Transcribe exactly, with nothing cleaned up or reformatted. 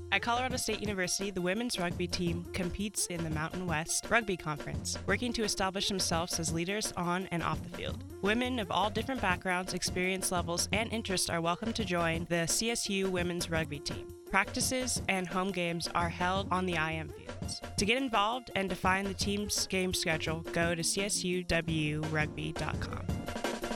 At Colorado State University, the women's rugby team competes in the Mountain West Rugby Conference, working to establish themselves as leaders on and off the field. Women of all different backgrounds, experience levels, and interests are welcome to join the C S U women's rugby team. Practices and home games are held on the I M fields. To get involved and to find the team's game schedule, go to c s u w rugby dot com.